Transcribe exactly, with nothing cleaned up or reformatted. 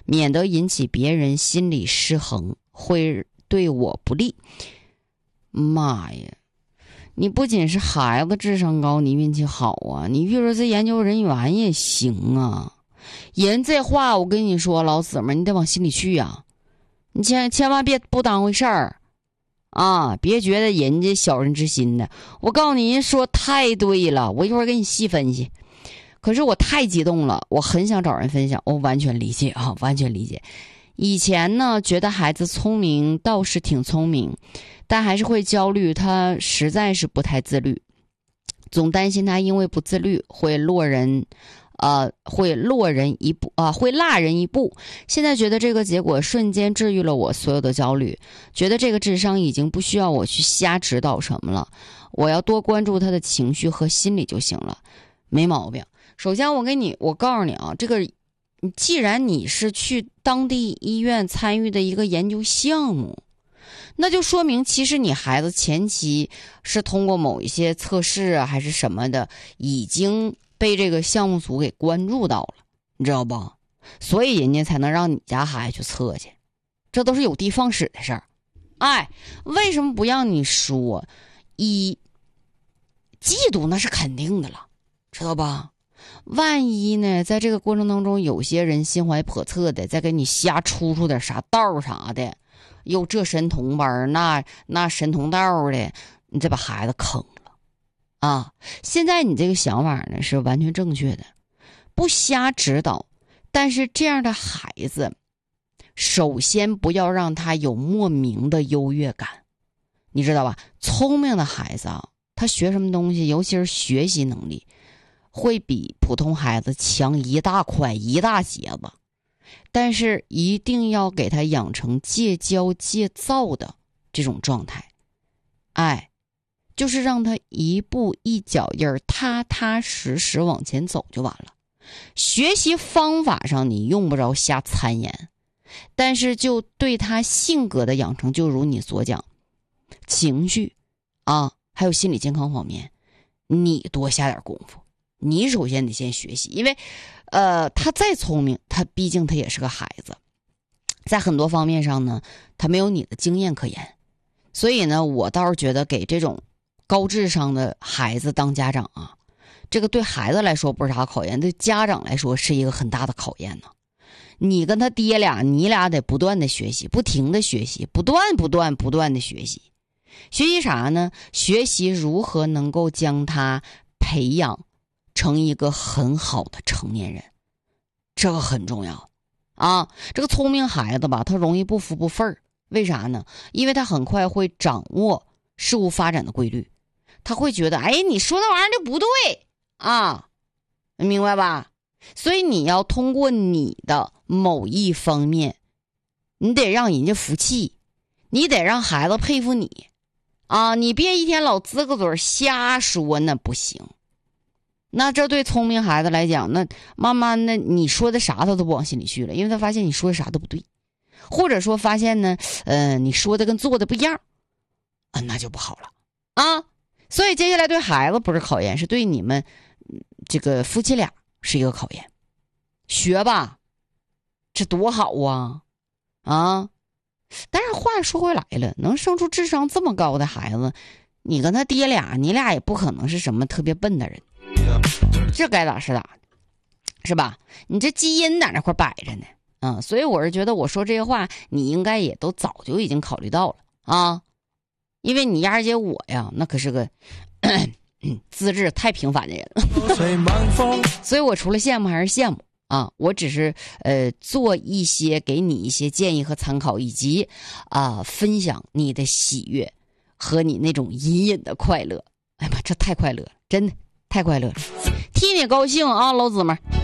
免得引起别人心理失衡，会对我不利。妈呀，你不仅是孩子智商高，你运气好啊，你遇着这研究人员也行啊。人这话我跟你说，老姊们，你得往心里去啊，你千千万别不当回事儿啊，别觉得人家小人之心的。我告诉你，人说太对了，我一会儿给你细分析。可是我太激动了，我很想找人分享。我完全理解啊，完全理解。以前呢，觉得孩子聪明倒是挺聪明，但还是会焦虑，他实在是不太自律，总担心他因为不自律会落人呃，会落人一步啊、呃，会落人一步。现在觉得这个结果瞬间治愈了我所有的焦虑，觉得这个智商已经不需要我去瞎指导什么了，我要多关注他的情绪和心理就行了，没毛病。首先我给你，我告诉你啊，这个既然你是去当地医院参与的一个研究项目，那就说明其实你孩子前期是通过某一些测试啊还是什么的，已经被这个项目组给关注到了，你知道不？所以人家才能让你家孩子去测去，这都是有的放矢的事儿。哎，为什么不让你说？一嫉妒那是肯定的了，知道吧？万一呢，在这个过程当中，有些人心怀叵测的，再给你瞎出出点啥道啥的，又这神童班那那神童道的，你再把孩子坑了啊！现在你这个想法呢是完全正确的，不瞎指导，但是这样的孩子，首先不要让他有莫名的优越感，你知道吧？聪明的孩子啊，他学什么东西，尤其是学习能力，会比普通孩子强一大块一大截子，但是一定要给他养成戒骄戒躁的这种状态。哎，就是让他一步一脚印儿踏踏实实往前走就完了。学习方法上你用不着瞎参研，但是就对他性格的养成，就如你所讲，情绪啊还有心理健康方面，你多下点功夫。你首先得先学习，因为呃，他再聪明，他毕竟他也是个孩子，在很多方面上呢，他没有你的经验可言。所以呢，我倒是觉得给这种高智商的孩子当家长啊，这个对孩子来说不是啥考验，对家长来说是一个很大的考验呢。你跟他爹俩，你俩得不断的学习，不停的学习，不断不断不断的学习。学习啥呢？学习如何能够将他培养成一个很好的成年人，这个很重要啊。这个聪明孩子吧，他容易不服不忿儿，为啥呢？因为他很快会掌握事物发展的规律，他会觉得，哎，你说那玩意儿就不对啊，明白吧？所以你要通过你的某一方面，你得让人家服气，你得让孩子佩服你啊，你别一天老呲个嘴瞎说，那不行。那这对聪明孩子来讲，那慢慢的你说的啥他都不往心里去了，因为他发现你说的啥都不对，或者说发现呢，呃，你说的跟做的不一样啊，那就不好了啊。所以接下来对孩子不是考验，是对你们这个夫妻俩是一个考验。学吧，这多好啊啊！但是话说回来了，能生出智商这么高的孩子，你跟他爹俩，你俩也不可能是什么特别笨的人，这该咋是咋的，是吧？你这基因在那块摆着呢，嗯，所以我是觉得我说这些话，你应该也都早就已经考虑到了啊，因为你丫姐我呀，那可是个资质太平凡的人了，所以我除了羡慕还是羡慕啊，我只是呃做一些给你一些建议和参考，以及啊、呃、分享你的喜悦和你那种隐隐的快乐。哎呀妈，这太快乐了，真的太快乐了，替你高兴啊，老姊妹儿。